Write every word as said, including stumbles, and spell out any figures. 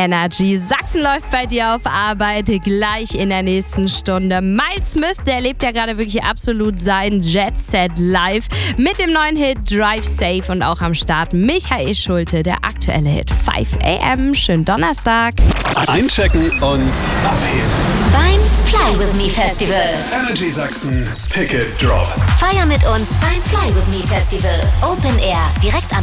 Energy. Sachsen läuft bei dir auf Arbeit, gleich in der nächsten Stunde. Miles Smith, der lebt ja gerade wirklich absolut sein Jet Set live mit dem neuen Hit Drive Safe und auch am Start Michael Schulte, der aktuelle Hit five a m. Schönen Donnerstag. Einchecken und abheben. Beim Fly With Me Festival. Energy Sachsen Ticket Drop. Feier mit uns beim Fly With Me Festival. Open Air, direkt am